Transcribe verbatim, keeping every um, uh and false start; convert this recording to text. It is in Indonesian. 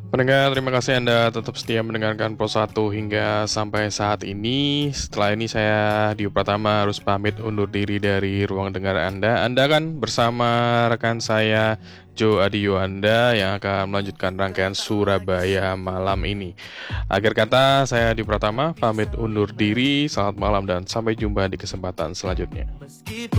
Pendengar, terima kasih Anda tetap setia mendengarkan Pro satu hingga sampai saat ini. Setelah ini saya Dio Pratama harus pamit undur diri dari ruang dengar Anda. Anda kan bersama rekan saya Jo Adiyo Anda yang akan melanjutkan rangkaian Surabaya malam ini. Akhir kata, saya Dio Pratama pamit undur diri. Selamat malam dan sampai jumpa di kesempatan selanjutnya.